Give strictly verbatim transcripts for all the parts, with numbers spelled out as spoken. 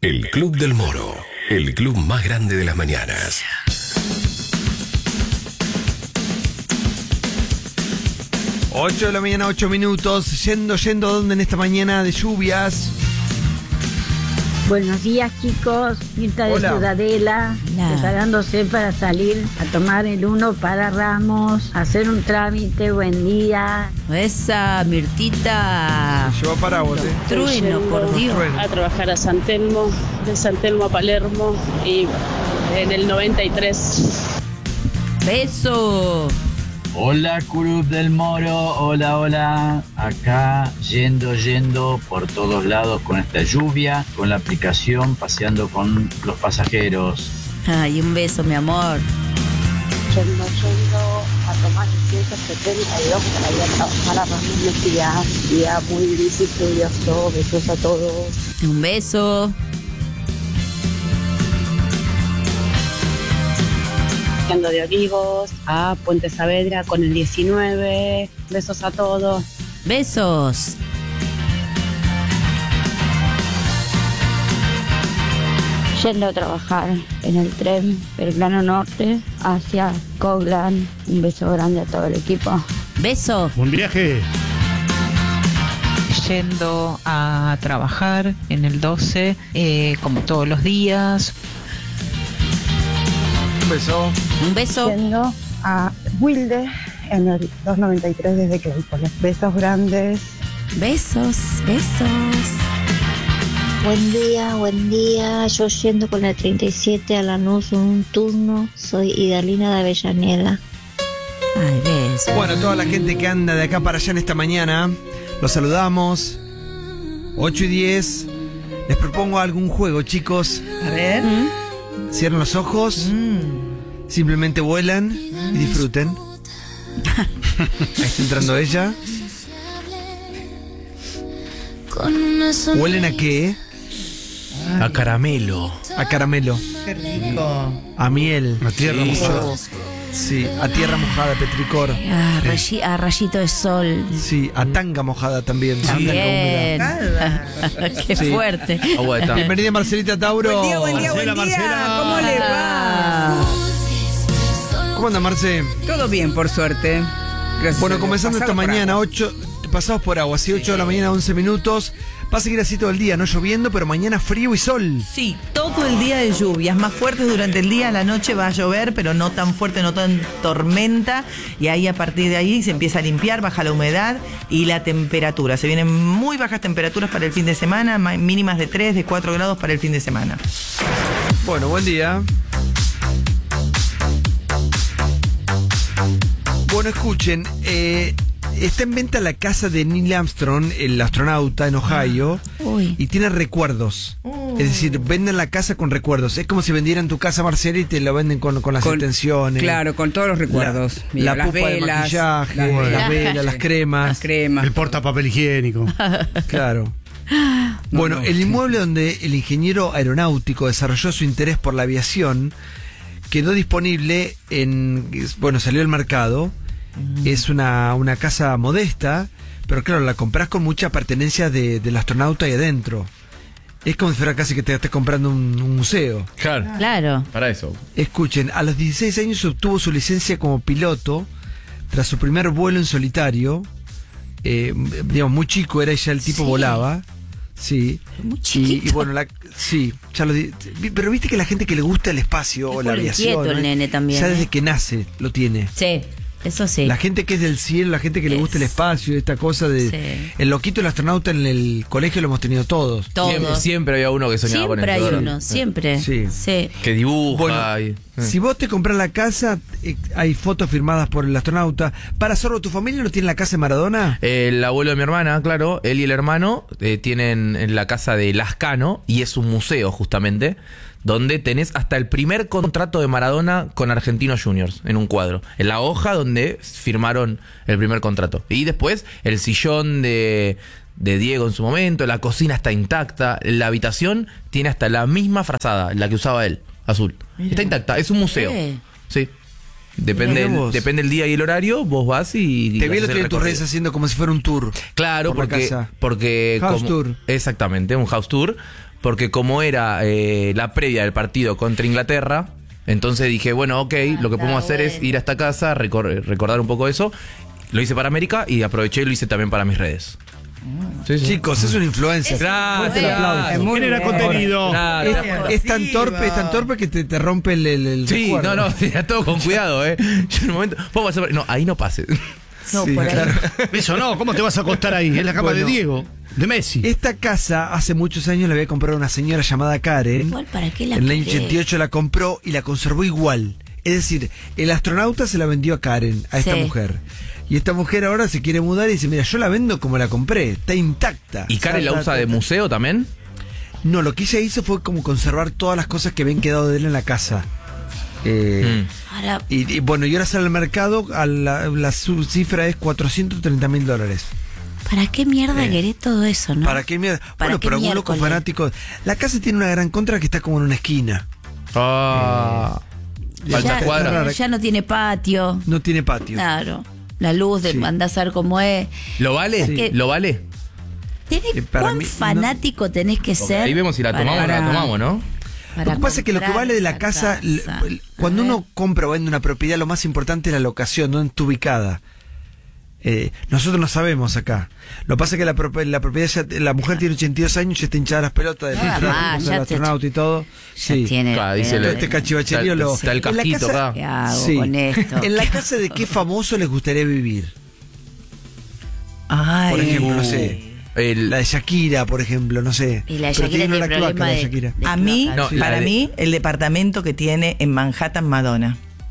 El Club del Moro, el club más grande de las mañanas. ocho de la mañana, ocho minutos. Yendo, yendo, ¿dónde en esta mañana de lluvias? Buenos días, chicos. Mirta de Hola. Ciudadela, Hola. preparándose para salir a tomar el uno para Ramos, hacer un trámite. Buen día. Esa, Mirtita. Lleva paraguas, ¿eh? Trueno, por Dios. Trueno. A trabajar a San Telmo, de San Telmo a Palermo y en el noventa y tres. Beso. Hola Club del Moro, hola, hola. Acá yendo, yendo por todos lados con esta lluvia, con la aplicación, paseando con los pasajeros. Ay, un beso, mi amor. Yendo, yendo a tomar el ciento setenta y dos para ir a trabajar a Ramos Mejía. Día muy gris y lluvioso. Besos a todos. Un beso. Yendo de Olivos a Puente Saavedra con el diecinueve. Besos a todos. Besos. Yendo a trabajar en el tren Belgrano Norte hacia Coglan. Un beso grande a todo el equipo. Beso. Buen viaje. Yendo a trabajar en el doce, eh, como todos los días. Un beso. Un beso. Yendo a Wilde en el doscientos noventa y tres desde Claypole. Besos grandes. Besos. Besos. Buen día, buen día. Yo yendo con la treinta y siete a Lanús un turno. Soy Idalina de Avellaneda. Ay, beso. Bueno, toda la gente que anda de acá para allá en esta mañana, los saludamos. ocho y diez. Les propongo algún juego, chicos. A ver. Cierren los ojos, Mm. simplemente vuelan y disfruten. Ahí está entrando ella. ¿Huelen a qué? A caramelo. A caramelo. Qué rico. A miel. A tierra Sí. mojada. Sí, a tierra mojada, petricor. A, rayi- a rayito de sol. Sí, a tanga mojada también. Tanga Bien. húmeda. Qué Sí. fuerte. Agua de tapa. Bienvenida Marcelita Tauro. Marcela, Marcela. ¿Cómo le va? ¿Cómo anda, Marce? Todo bien, por suerte. Gracias. Bueno, a Dios. comenzando esta Pasado por mañana, agua. ocho, pasados por agua, sí, ocho de la mañana, once minutos. Va a seguir así todo el día, no lloviendo, pero mañana frío y sol. Sí, todo el día de lluvias, más fuertes durante el día, a la noche va a llover, pero no tan fuerte, no tan tormenta, y ahí a partir de ahí se empieza a limpiar, baja la humedad y la temperatura. Se vienen muy bajas temperaturas para el fin de semana, ma- mínimas de tres, de cuatro grados para el fin de semana. Bueno, buen día. Bueno, escuchen, eh, está en venta la casa de Neil Armstrong, el astronauta en Ohio, Uy. y tiene recuerdos. Es decir, venden la casa con recuerdos. Es como si vendieran tu casa, Marcela, y te la venden con, con las Con- extensiones. Claro, con todos los recuerdos. La, Mira, la las pupa de velas, maquillaje, las las velas. velas, las cremas. Las cremas. El portapapel higiénico. Claro. No, Bueno, no, el sí. inmueble donde el ingeniero aeronáutico desarrolló su interés por la aviación quedó disponible en... Bueno, salió al mercado. Es una, una casa modesta, pero claro, la compras con mucha pertenencia de, del astronauta ahí adentro. Es como si fuera casi que te estés comprando un, un museo. Claro. Claro. Para eso. Escuchen, a los dieciséis años obtuvo su licencia como piloto tras su primer vuelo en solitario. Eh, digamos, muy chico era y ya el tipo Sí. volaba. Sí. Muy Y, chiquito. y bueno, la, sí, ya lo di- pero viste que la gente que le gusta el espacio Es o la muy aviación, inquieto el ¿no? nene también, ya ¿eh? desde que nace lo tiene. Sí, eso sí. La gente que es del cielo, la gente que le Es- gusta el espacio, esta cosa de... Sí. El loquito del astronauta en el colegio lo hemos tenido todos. Todos. Siempre, siempre había uno que soñaba con Siempre hay eso. ¿verdad? uno, siempre. Sí. Sí. Que dibuja. Bueno, y- si vos te compras la casa, eh, hay fotos firmadas por el astronauta. Para Zorro, ¿tu familia no tiene la casa de Maradona? El abuelo de mi hermana, claro, él y el hermano eh, tienen en la casa de Lascano, y es un museo justamente, donde tenés hasta el primer contrato de Maradona con Argentinos Juniors, en un cuadro, en la hoja donde firmaron el primer contrato. Y después el sillón de, de Diego en su momento, la cocina está intacta, la habitación tiene hasta la misma frazada, la que usaba él, azul. Mira. Está intacta, es un museo. Eh. Sí. Depende, Mirá el, vos. depende el día y el horario, vos vas y... y Te vi haces lo el que en tus redes recorrido. haciendo como si fuera un tour. Claro, por la porque, casa. porque House como- tour. Exactamente, un house tour. Porque como era eh, la previa del partido contra Inglaterra, entonces dije, bueno, ok, lo que podemos hacer es ir a esta casa, recor- recordar un poco eso. Lo hice para América y aproveché y lo hice también para mis redes. Sí, sí. Chicos, es un influencer. Gracias. Fuerte el aplauso. Es muy Genera bien. contenido. Claro. Es, es tan torpe, es tan torpe que te, te rompe el, el, el Sí, recuerdo. no, no, era todo con cuidado, ¿eh? Yo en un momento, vamos a hacer, no, ahí no pases. No, Sí, por ahí. claro. Eso no, ¿cómo te vas a acostar ahí? Es la cama Bueno. de Diego, de Messi. Esta casa hace muchos años la había comprado una señora llamada Karen. Igual, ¿para qué la En el año querés? ochenta y ocho la compró y la conservó igual. Es decir, el astronauta se la vendió a Karen, a esta Sí. mujer. Y esta mujer ahora se quiere mudar y dice, mira, yo la vendo como la compré, está intacta. ¿Y Karen la Está- usa de está- museo también? No, lo que ella hizo fue como conservar todas las cosas que habían quedado de él en la casa. Eh, Mm. Ahora, y, y bueno, y ahora sale al mercado, a la, la su cifra es cuatrocientos treinta mil dólares. ¿para qué mierda Eh. querés todo eso, no? ¿Para qué mierda? ¿Para Bueno, qué pero algún loco miércoles? fanático. La casa tiene una gran contra que está como en una esquina. Ah. Falta ya, cuadra. ya no tiene patio. No tiene patio. Claro. La luz de Sí. andás a ver cómo es. ¿Lo vale? Es que- ¿Lo vale? Tenés- Eh, para ¿Cuán mí, no- fanático tenés que ser? Ahí vemos si la para- tomamos o no la para- tomamos, ¿no? para Lo que pasa es que lo que comprar vale de la esa casa, l- casa. l- cuando A ver. uno compra o vende una propiedad, lo más importante es la locación, dónde está ubicada. Eh, nosotros no sabemos acá. Lo que pasa es que la, propi- la propiedad, ya- la mujer tiene ochenta y dos años, ya está hinchada las pelotas del Ah, título ah, del ya te- astronauta y todo. Ya Sí. tiene. Claro, dice eh, el- Este cachivacherío Está- lo. está el en la casquito casa- acá. ¿Qué hago Sí. con esto? En la casa de qué famoso les gustaría vivir. Ay, Por ejemplo, no sé. El- La de Shakira, por ejemplo, no sé. Y la de Pero Shakira tiene la cloaca, problema la de de- Shakira. de a mí, cloaca. No, la para de- mí, el departamento que tiene en Manhattan Madonna.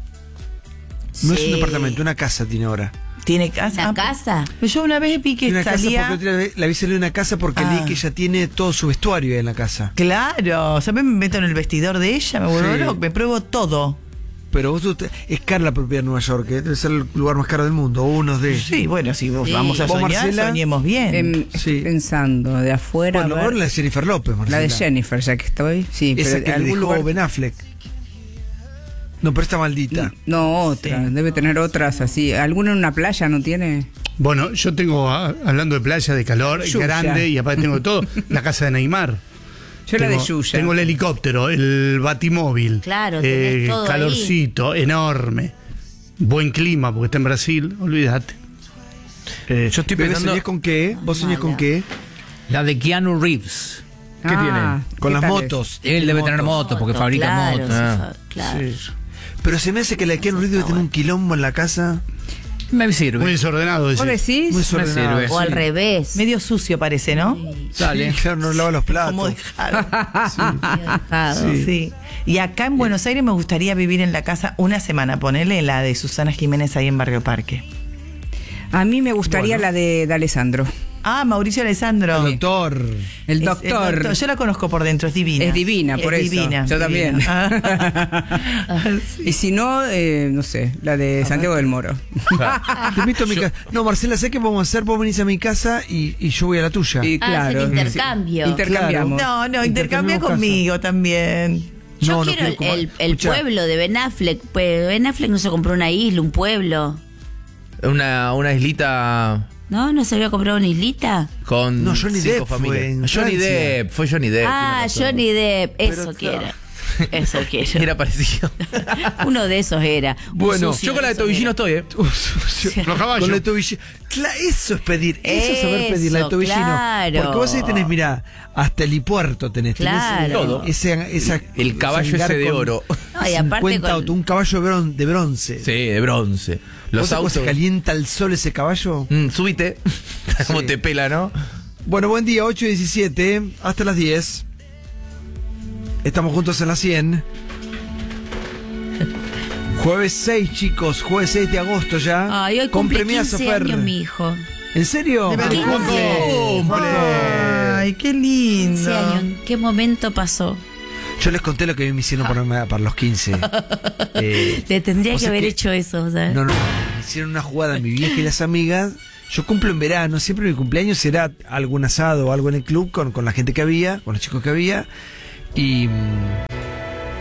No es Sí. un departamento, una casa tiene ahora. ¿Tiene casa? ¿Una casa? Yo una vez vi que Tiene una casa salía... porque otra vez la vi salir de una casa porque Ah. leí que ella tiene todo su vestuario ahí en la casa. Claro, ¿sabes? Me meto en el vestidor de ella, me vuelvo Sí. loco, me pruebo todo. Pero vos usted- es cara la propiedad de Nueva York, que debe ser el lugar más caro del mundo, o uno de. Sí, bueno, si vos Sí. vamos a ¿Vos, soñar, Marcela? soñemos bien. Em, Sí. Estoy pensando de afuera. Bueno, a ver. ahora la de Jennifer López, La Marcela. de Jennifer, ya que estoy. Sí, Esa pero que en le algún dejó lugar. Ben Affleck. No, pero está maldita. No, otra. Sí. Debe tener otras así. ¿Alguna en una playa no tiene? Bueno, yo tengo, ah, hablando de playa, de calor, Yuya. grande, y aparte tengo todo, la casa de Neymar. Yo la de Tengo- Yuya. Tengo el helicóptero, el batimóvil. Claro, tenés todo ahí. calorcito, enorme. Buen clima, porque está en Brasil, olvídate. Eh, Yo estoy ¿Bebé, pensando- soñás con qué? ¿Vos soñás con qué? La de Keanu Reeves. ¿Qué Ah, Con ¿qué las tal motos. Él debe tener motos porque fabrica claro, motos. sí, Ah. fa- claro. Sí. Pero se me hace que la de Keanu Reeves debe tener un quilombo en la casa. Me sirve. Muy desordenado. ¿Vos decís. decís? Muy desordenado. sirve. O al revés. Medio sucio parece, ¿no? Dale. Sí, claro, no lava los platos. Como dejado. Medio dejado. Sí. Sí. Y acá en Buenos Aires me gustaría vivir en la casa una semana, ponerle la de Susana Jiménez ahí en Barrio Parque. A mí me gustaría Bueno. la de, de Alessandro. Ah, Mauricio Alessandro. El doctor. El Es- doctor. Yo la conozco por dentro, es divina. Es divina, por Es eso. divina, Yo también. divina. Y si no, eh, no sé, la de Santiago del Moro. Te invito a mi casa. No, Marcela, sé qué vamos a hacer. Vos venís a mi casa y, y yo voy a la tuya. Y Ah, claro. es el intercambio. Intercambiamos. No, no, intercambia Intercambiamos casa. conmigo también. Yo No, no quiero quiero el, como- el- el Escuchá. pueblo de Ben Affleck. Pues Ben Affleck no se compró una isla, un pueblo. Una, una islita ¿No? ¿No se había comprado una islita? con No, Johnny cinco Depp fue familias. en Johnny Francia. Depp, fue Johnny Depp. Ah, tiene razón. Johnny Depp. Eso Pero quiero. claro. Eso quiero. Era parecido. Uno de esos era. Un Bueno, sucio Yo con la de esos Tobillino era. estoy, ¿eh? Los caballos. Con la de tobillino. Cla- eso es pedir, eso es saber pedir la de Eso, tobillino. claro. Porque vos ahí tenés, mirá, hasta el hipuerto tenés. tenés Claro. Todo. Ese, esa, El caballo ese ese de con oro. No, y aparte cincuenta con- autos, un caballo de, bron- de bronce. Sí, de bronce. Los ¿Vos sabés cómo autos. se calienta el sol ese caballo? Mm, subite. Como te pela, ¿no? Bueno, buen día, ocho y diecisiete, hasta las diez. Estamos juntos en la cien. Jueves seis, chicos, jueves seis de agosto ya. Ay, hoy con cumple premiazo, quince Fer. años mi hijo. ¿En serio? De verdad. quince. ¡Cumple! Ay, qué lindo. quince años. ¿En qué momento pasó? Yo les conté lo que me hicieron para, para los quince. Eh, Le tendría vos que sabés haber que- hecho eso, ¿sabes? No, no, me hicieron una jugada mi vieja y las amigas. Yo cumplo en verano, siempre mi cumpleaños será algún asado o algo en el club con, con la gente que había, con los chicos que había. Y,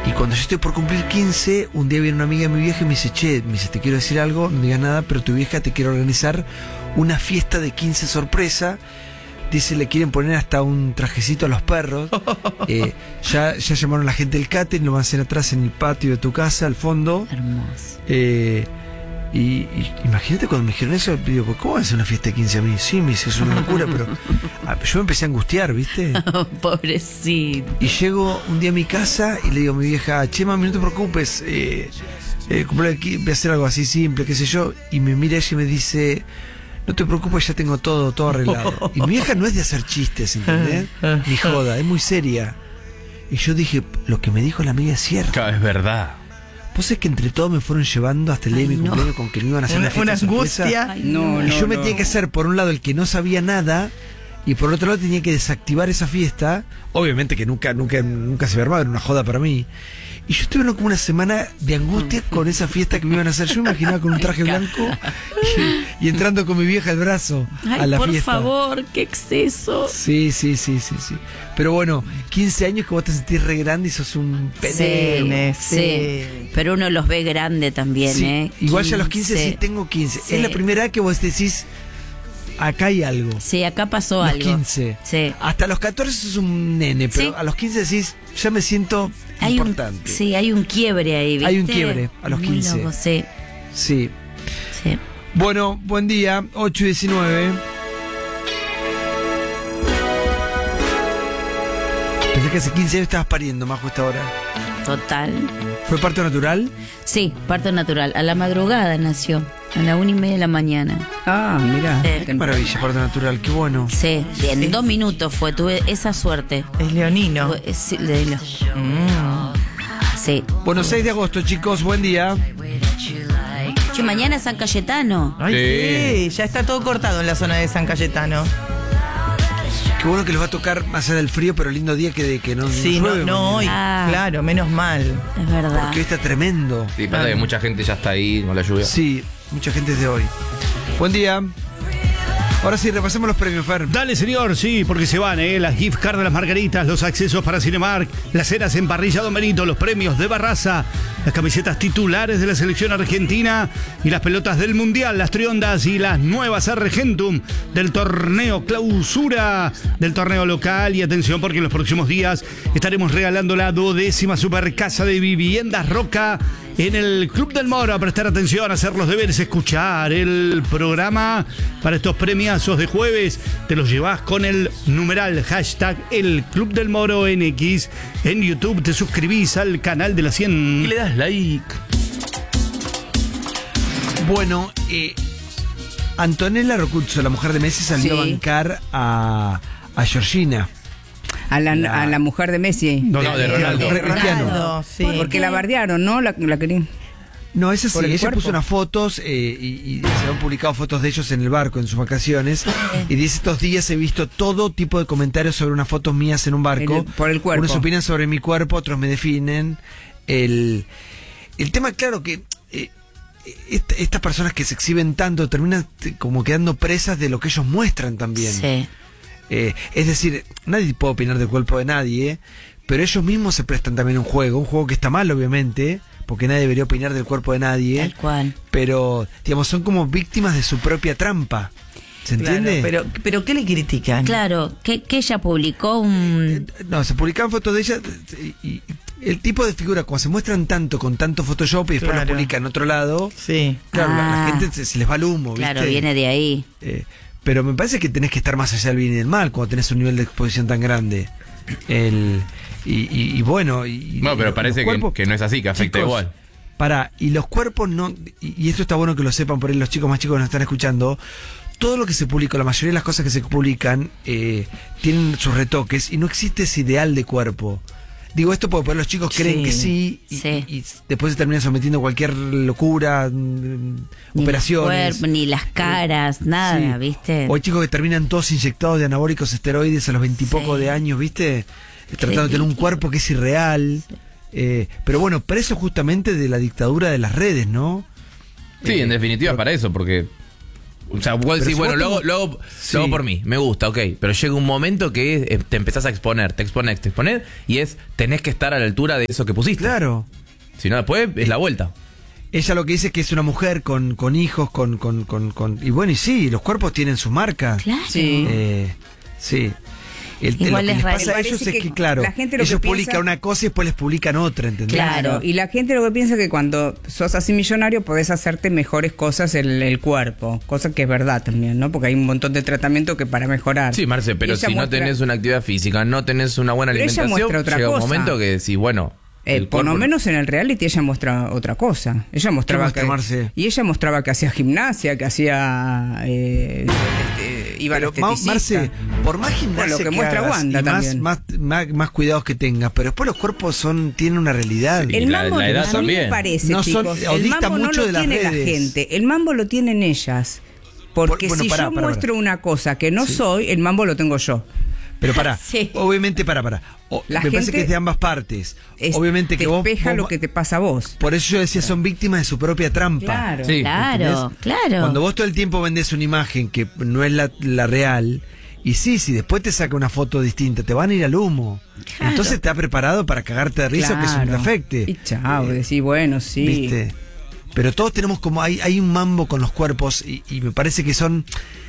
Y cuando yo estoy por cumplir quince, un día viene una amiga de mi vieja y me dice, che, me dice, te quiero decir algo, no digas nada, pero tu vieja te quiere organizar una fiesta de quince sorpresa. Dice, le quieren poner hasta un trajecito a los perros. Eh, ya, ya llamaron a la gente del catering, lo van a hacer atrás en el patio de tu casa, al fondo. Hermoso. Eh, y, y imagínate cuando me dijeron eso, digo, ¿cómo va a ser una fiesta de quince a mí? Sí, me dice, es una locura, pero ah, yo me empecé a angustiar, ¿viste? Pobrecito. Y llego un día a mi casa y le digo a mi vieja, che, mami, no te preocupes, eh, eh, voy a hacer algo así simple, qué sé yo. Y me mira ella y me dice, no te preocupes, ya tengo todo, todo arreglado. Y mi vieja no es de hacer chistes, ¿entendés? Ni joda, es muy seria. Y yo dije, lo que me dijo la amiga es cierto. Claro, es verdad. Pues es que entre todos me fueron llevando hasta el día de mi cumpleaños con que me iban a hacer Una- una, fiesta una sorpresa. angustia. Ay, no, y no, yo me no. tenía que hacer, por un lado, el que no sabía nada, y por otro lado tenía que desactivar esa fiesta. Obviamente que nunca, nunca, nunca se me armaba, era una joda para mí. Y yo estuve como una semana de angustia con esa fiesta que me iban a hacer. Yo me imaginaba con un traje blanco y, y entrando con mi vieja al brazo Ay, a la por fiesta. favor, qué exceso. Sí, sí, sí, sí, sí. Pero bueno, quince años que vos te sentís re grande y sos un pene. Sí, sí. Pero uno los ve grande también, Sí, ¿eh? igual ya a los quince sí tengo quince. Sí. Es la primera vez que vos decís, acá hay algo. Sí, acá pasó Los algo. quince. Sí. Hasta los catorce sos un nene, pero Sí. a los quince decís, ya me siento Hay un, importante. sí, hay un quiebre ahí, ¿viste? Hay un quiebre a los Muy quince. loco, sí. Sí. Sí. Bueno, buen día, ocho y diecinueve. Pensé que hace quince años estabas pariendo, Majo, esta hora. Total. ¿Fue parto natural? Sí, parto natural. A la madrugada nació. A la una y media de la mañana. Ah, mira. Qué maravilla, parto natural, qué bueno. Sí, en dos minutos fue. Tuve esa suerte. Es leonino. Tuve- Sí, de lo- Sí. Bueno, seis de agosto, chicos, buen día. Che, mañana es San Cayetano. Ay, sí, ya está todo cortado en la zona de San Cayetano. Qué bueno que les va a tocar más allá del frío, pero lindo día que de que no Sí, no no, llueve no, hoy, mañana. claro, menos mal. Es verdad. Porque hoy está tremendo. Sí, pasa que mucha gente ya está ahí con la lluvia. Sí, mucha gente es de hoy. Buen día. Ahora sí, repasemos los premios, Fer. Dale, señor, sí, porque se van, ¿eh? Las gift cards de las Margaritas, los accesos para Cinemark, las cenas en Parrilla Don Benito, los premios de Barraza, las camisetas titulares de la selección argentina y las pelotas del Mundial, las triondas y las nuevas Argentum del torneo clausura del torneo local. Y atención, porque en los próximos días estaremos regalando la duodécima super casa de viviendas Roca en el Club del Moro. A prestar atención, a hacer los deberes, escuchar el programa para estos premiazos de jueves. Te los llevas con el numeral hashtag el Club del Moro en X. En YouTube te suscribís al canal de la cien. Y le das like. Bueno, eh, Antonella Rocuzzo, la mujer de Messi, salió Sí. a bancar a, a Georgina. A la, La- a la mujer de Messi. No, no, de Ronaldo. Re- Cristiano. Ronaldo, sí. Porque la bardearon, ¿no? La, la querían. No, es así. Por el Ella cuerpo. puso unas fotos eh, y, y se han publicado fotos de ellos en el barco en sus vacaciones. Y dice, estos días he visto todo tipo de comentarios sobre unas fotos mías en un barco. En el- por el cuerpo. Unos opinan sobre mi cuerpo, otros me definen. El, el tema, claro que eh, est- estas personas que se exhiben tanto terminan t- como quedando presas de lo que ellos muestran también. Sí. Eh, es decir, nadie puede opinar del cuerpo de nadie, pero ellos mismos se prestan también a un juego, un juego que está mal, obviamente, porque nadie debería opinar del cuerpo de nadie. Tal cual. Pero, digamos, son como víctimas de su propia trampa. ¿Se Claro, entiende? pero, pero ¿qué le critican? Claro, que, que ella publicó un... No, se publicaban fotos de ella y, y el tipo de figura, como se muestran tanto con tanto Photoshop y después Claro. la publican en otro lado, Sí. claro, la- la, Ah. gente se, se les va el humo, ¿viste? Claro, viene de ahí. Eh, pero me parece que tenés que estar más allá del bien y del mal cuando tenés un nivel de exposición tan grande. El, y, y- y bueno... Y, No, pero y parece los que, cuerpos- que no es así, que afecta Chicos, igual. Pará, y los cuerpos no... Y, y esto está bueno que lo sepan por ahí los chicos más chicos que nos están escuchando. Todo lo que se publica, la mayoría de las cosas que se publican, eh, tienen sus retoques y no existe ese ideal de cuerpo. Digo esto porque por ahí los chicos creen Sí, que sí y, sí. y- y después se terminan sometiendo a cualquier locura, mm, Ni operaciones. los cuerpos, ni las caras, nada, Sí. ¿viste? O hay chicos que terminan todos inyectados de anabólicos esteroides a los veintipocos Sí. de años, ¿viste? Tratando de tener un cuerpo que es irreal. Eh, pero bueno, preso justamente de la dictadura de las redes, ¿no? Sí, Eh, en definitiva pero- para eso, porque O sea, vos decís, si bueno, vos lo hago, tomo- lo, hago, Sí. lo hago por mí, me gusta, ok. Pero llega un momento que eh, te empezás a exponer, te expones, te expones, y es, tenés que estar a la altura de eso que pusiste. Claro. Si no, después es la vuelta. Ella lo que dice es que es una mujer con, con hijos, con, con, con, con- Y bueno, y sí, los cuerpos tienen su marca. Claro. Sí. Eh, sí. El, Igual lo que es les raro. pasa a Parece ellos es que que, claro, la gente lo que ellos piensa- publican una cosa y después les publican otra, ¿entendés? Claro, y la gente lo que piensa es que cuando sos así millonario podés hacerte mejores cosas en el cuerpo, cosa que es verdad también, ¿no? Porque hay un montón de tratamiento que para mejorar. Sí, Marce, Y pero ella si no muestra- tenés una actividad física, no tenés una buena Pero ella alimentación, muestra otra llega un cosa. momento que decís, bueno... Eh, el por lo cuerpo- menos en el reality ella muestra otra cosa. Ella mostraba muestra, que Marce? y ella mostraba que hacía gimnasia, que hacía eh, este, iba Pero, al Ma- esteticista. Marce, por más gimnasia Bueno, lo que que muestra hagas Wanda y más, también. más, más, más cuidados que tengas, pero después los cuerpos son tienen una realidad. El la- mambo la edad a mí también. me parece, No son- chicos, o el dista mambo no mucho lo de las tiene la redes. gente, el mambo lo tienen ellas. Porque Por- bueno, si pará, yo pará, muestro pará. una cosa que no soy, el mambo lo tengo yo. Pero para, Sí. obviamente para, para. La me parece gente que es de ambas partes. Es- Obviamente que vos, despeja vos- lo que te pasa a vos. Por eso yo decía, son víctimas de su propia trampa. Claro. Sí. Claro, ¿Entendés? claro. Cuando vos todo el tiempo vendés una imagen que no es la, la real, y sí, si después te saca una foto distinta, te van a ir al humo. Claro. Entonces está preparado para cagarte de risa que es un Claro. perfecte. Y chao, decís, bueno, sí. ¿Viste? Pero todos tenemos como, hay, hay un mambo con los cuerpos y, y me parece que son...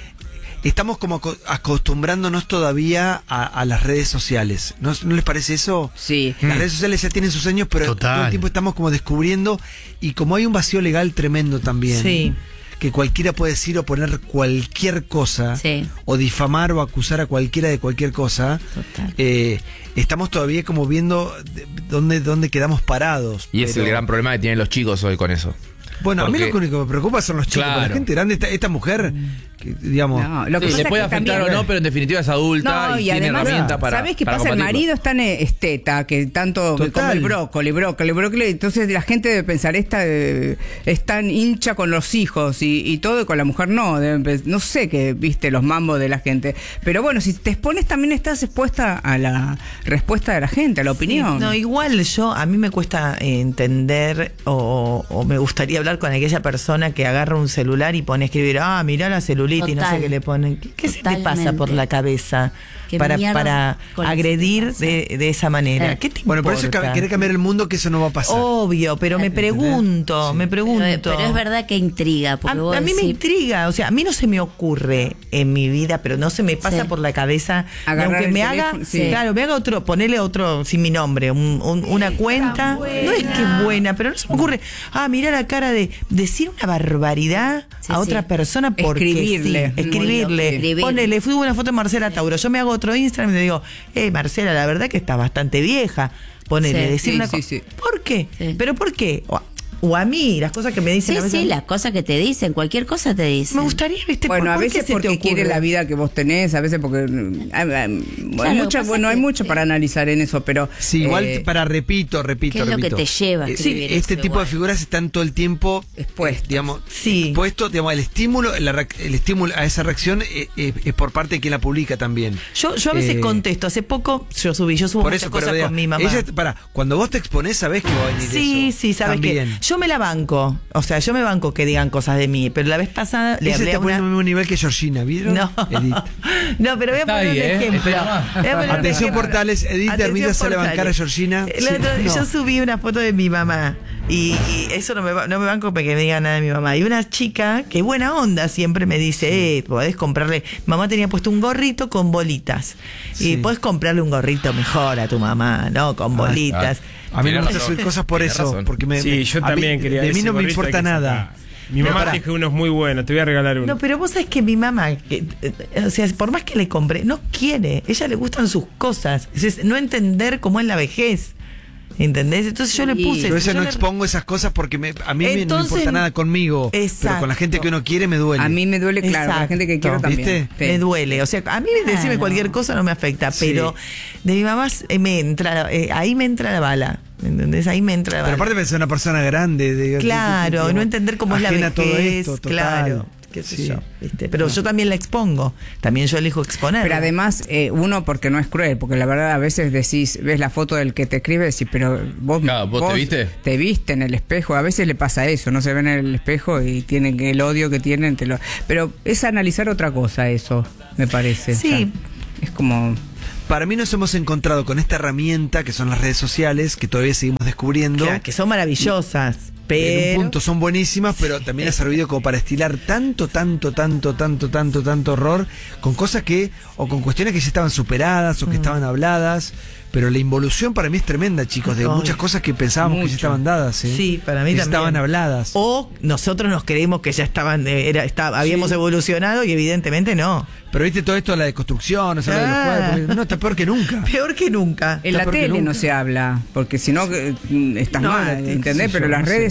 Estamos como aco- acostumbrándonos todavía a, a las redes sociales. ¿No, ¿No les parece eso? Sí. Las redes sociales ya tienen sus años, pero Total. todo el tiempo estamos como descubriendo y como hay un vacío legal tremendo también. Sí. Que cualquiera puede decir o poner cualquier cosa, Sí. o difamar o acusar a cualquiera de cualquier cosa. Total. Eh, estamos todavía como viendo de- dónde, dónde quedamos parados. Y es pero- el gran problema que tienen los chicos hoy con eso. Bueno, a mí Porque- lo único que me preocupa son los chicos. Claro. La gente grande, esta, esta mujer, que, digamos... No, lo que Sí, pasa le puede es que afectar también- o no, pero en definitiva es adulta No, y, y tiene además, herramientas para. ¿sabés qué para pasa? El combatirlo. marido es tan eh, esteta que tanto que Total. come el brócoli, brócoli, brócoli. Entonces la gente debe pensar, esta eh, es tan hincha con los hijos y, y todo, y con la mujer no. Deben pens- no sé qué, viste, los mambos de la gente. Pero bueno, si te expones también estás expuesta a la respuesta de la gente, a la opinión. No, igual yo, a mí me cuesta eh, entender o, o me gustaría hablar con aquella persona que agarra un celular y pone a escribir, ah, mirá la celulitis, no sé Total. qué le ponen. ¿Qué, qué se te Totalmente. pasa por la cabeza Qué para, mierda para con lo que agredir se te de, de esa manera? Eh. ¿Qué te Bueno, por eso importa? ca- querer cambiar el mundo, que eso no va a pasar. Obvio, pero me ¿Entendés? pregunto, me pregunto. Pero, pero es verdad que intriga. A, Porque vos a mí me decís- intriga, o sea, a mí no se me ocurre en mi vida, pero no se me pasa Sí. por la cabeza, y Agarrar aunque el me teléfono, haga, sí. claro, me haga otro, ponerle otro, sin mi nombre, un- un- una cuenta, no es que es buena, pero no se me ocurre, ah, mira la cara de decir una barbaridad Sí, a sí. otra persona porque Escribirle. sí, escribirle, Escribir. ponele, fui una foto de Marcela Tauro, yo me hago otro Instagram y le digo, eh, Marcela, la verdad que está bastante vieja, ponele, Sí, decir sí, una sí, cosa, sí. ¿por qué? Sí. ¿Pero por qué? O, o a mí, las cosas que me dicen Sí, a veces, sí, las cosas que te dicen, cualquier cosa te dicen. me gustaría, viste, Bueno, ¿por- a por qué veces se te porque quiere ocurre? la vida que vos tenés, a veces porque mm, hay, hay- Claro, hay lo mucha- que pasa bueno, es hay que- mucho para analizar en eso, pero Sí, igual eh, para, repito, repito, ¿qué es lo que repito. te lleva a Eh, escribir este eso tipo igual? de figuras están todo el tiempo Expuestos. digamos, Sí. expuestos, digamos, el estímulo, la reac- el estímulo a esa reacción eh, eh, es por parte de quien la publica también. Yo, yo a veces Eh, contesto, hace poco yo subí, yo subo Por muchas eso, pero cosas diga, con mi mamá. ella, para, cuando vos te exponés, sabés que va a venir Sí, eso. sí, sabes que también. yo me la banco, o sea, yo me banco que digan cosas de mí, pero la vez pasada le Ella hablé está a poniendo una... al mismo nivel que Georgina, ¿vieron? No. Edith. No, pero voy a Está poner ahí, un ¿eh? ejemplo. Está nomás. Voy a poner un Atención, ejemplo. Portales, Edith Atención, Hermida sale a bancar a Portales. Georgina. El Sí, otro- no. Yo subí una foto de mi mamá y, y eso no me, va- no me banco para que me diga nada de mi mamá. Y una chica que buena onda siempre me dice, eh, podés comprarle... Mamá tenía puesto un gorrito con bolitas. Sí. Y podés comprarle un gorrito mejor a tu mamá, ¿no? Con bolitas. A mí me Tiene gusta razón. subir cosas por Tiene eso, razón. porque me, Sí, me- yo a mí- también quería de mí ese no me gorrito hay importa que nada. sacar. Mi Pero mamá pará. dijo uno es muy bueno, te voy a regalar uno. No, pero vos sabés que mi mamá, que, eh, o sea, por más que le compre, no quiere. Ella le gustan sus cosas. Es no entender cómo es la vejez. ¿Entendés? Entonces yo le puse. Yo a veces yo no le- expongo esas cosas porque me- a mí me- no Entonces, me importa nada conmigo. Pero exacto. con la gente que uno quiere me duele. a mí me duele, claro, con la gente que quiero también. ¿Viste? Sí. Me duele. O sea, a mí decirme Claro. cualquier cosa no me afecta, Sí. pero de mi mamá eh, me entra, eh, ahí me entra la bala. ¿Entendés? Ahí me entra la Pero bala. aparte de ser una persona grande. de- Claro, de- de- no entender cómo es la ajena vejez. a todo esto, total. claro, qué sé Sí. yo, ¿viste? Pero yo también la expongo, también yo elijo exponer. Pero además, eh, uno porque no es cruel, porque la verdad a veces decís, ves la foto del que te escribe, decís, pero vos, Claro, ¿vos te viste? Te viste en el espejo, a veces le pasa eso, no se ven en el espejo y tienen que el odio que tienen, te lo... pero es analizar otra cosa eso, me parece. Sí. O sea, es como... Para mí nos hemos encontrado con esta herramienta que son las redes sociales, que todavía seguimos descubriendo. Claro, que son maravillosas, pero... En un punto son buenísimas, pero también ha servido como para estilar tanto, tanto, tanto, tanto, tanto, tanto horror con cosas que, o con cuestiones que ya estaban superadas o que Mm. estaban habladas. Pero la involución para mí es tremenda, chicos, de Obvio. muchas cosas que pensábamos que ya estaban dadas. ¿eh? Sí, para mí que ya también. estaban habladas. O nosotros nos creemos que ya estaban, eh, era, está- habíamos Sí. evolucionado y evidentemente no. Pero viste todo esto de la deconstrucción, o sea, lo de los Ah. cuadros, porque- no, está peor que nunca. Peor que nunca. En la peor que tele no nunca. se habla, porque si no eh, estás No, mal, la tele, ¿entendés? qué sé Pero yo, las no sé. redes